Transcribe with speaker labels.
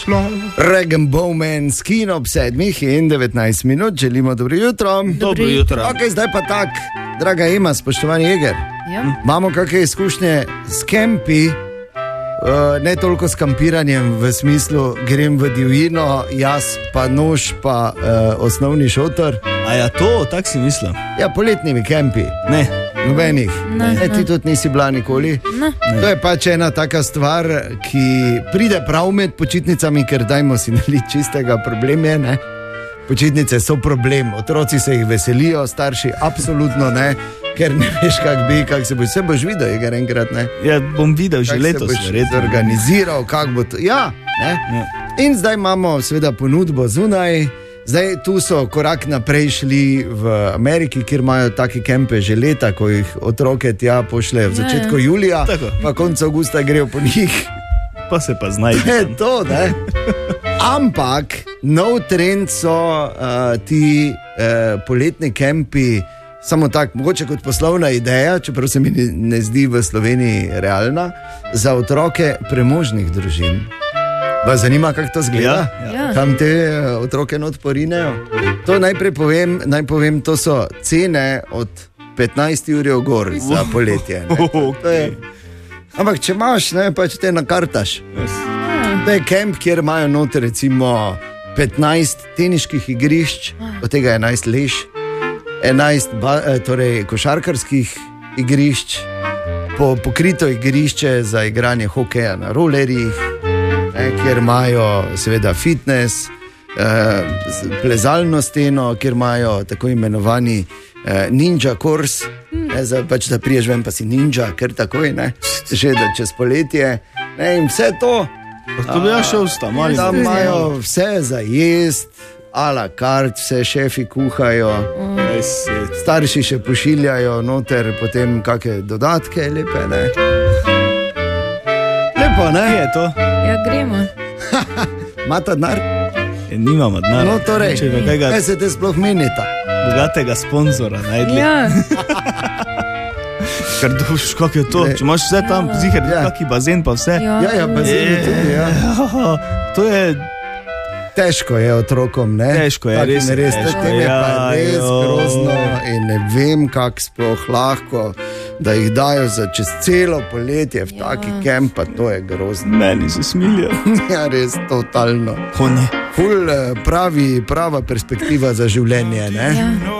Speaker 1: Regan Bowman, Skin ob 7:19 minut, želimo dobro jutro.
Speaker 2: Dobro jutro.
Speaker 1: Ok, zdaj pa tak, draga Ema, spoštovani Eger.
Speaker 3: Ja.
Speaker 1: Imamo kakšne izkušnje s kempi, ne toliko s kampiranjem, v smislu grem v divjino, jaz pa nož pa osnovni šotor.
Speaker 2: A ja, to, tak si mislim.
Speaker 1: Ja, poletnimi kempi.
Speaker 2: Ne.
Speaker 1: Nobenih.
Speaker 3: Ne.
Speaker 1: Ti tudi nisi bila nikoli.
Speaker 3: Ne.
Speaker 1: To je pač ena taka stvar, ki pride prav med počitnicami, ker dajmo si naliti čistega, problem je, ne? Počitnice so problem, otroci se jih veselijo, starši absolutno ne, ker ne veš, kak se boš videl, Eger, enkrat, ne?
Speaker 2: Ja, bom videl že letos, verjetno.
Speaker 1: Organiziral, kak bo to, ja, ne?
Speaker 2: Ja.
Speaker 1: In zdaj imamo seveda ponudbo zunaj. Zdaj tu so korak naprej šli v Ameriki, kjer imajo take kempe že leta, ko jih otroke tja pošljejo v začetku julija,
Speaker 2: Tako.
Speaker 1: pa konec avgusta grejo po njih.
Speaker 2: Pa se pa znajde.
Speaker 1: To, ne? Ampak nov trend so ti poletni kempi, samo tako, mogoče kot poslovna ideja, čeprav se mi ne zdi v Sloveniji realna, za otroke premožnih družin. Vas zanima, kako to zgleda?
Speaker 3: Ja.
Speaker 1: Kam te otroke not porinejo? To najprej povem, to so cene od 15 ur gor za poletje. To je, ampak če imaš, ne, pač te nakartaš. To je kemp, kjer imajo noter recimo 15 teniških igrišč, od tega 11 leš, 11 torej košarkarskih igrišč, pokrito igrišče za igranje hokeja na rolerjih, kjer imajo seveda fitness, plezalno steno, kjer imajo tako imenovani ninja course, pač da priješ ven pa si ninja, ker takoj, ne, že da čez poletje, ne, in vse to.
Speaker 2: To bi ja šel sta, mali.
Speaker 1: Tam imajo vse za jest, a la carte, vse šefi kuhajo, starši še pošiljajo noter potem kakšne dodatke, lepe, ne. Lepo, ne?
Speaker 2: Je to?
Speaker 3: Ja, gremo.
Speaker 1: Mata denar?
Speaker 2: Nimamo denarja.
Speaker 1: No, torej,
Speaker 2: Če bi kakega
Speaker 1: kaj se te sploh menita?
Speaker 2: bogatega sponzora najdli.
Speaker 3: Ja.
Speaker 2: Ker duš, kako je to? Če imaš vse tam, ziher, kaki bazen pa vse.
Speaker 1: Ja, bazen tudi, ja.
Speaker 2: To je...
Speaker 1: Težko je otrokom, ne?
Speaker 2: Težko je, res je težko.
Speaker 1: Tem je pa res grozno in ne vem, kako sploh lahko, da jih dajo za čez celo poletje v taki kemp, pa to je grozno.
Speaker 2: Meni se smilijo.
Speaker 1: Ja, res, totalno.
Speaker 2: Ko ne.
Speaker 1: Ful prava perspektiva za življenje, ne?
Speaker 3: Ja.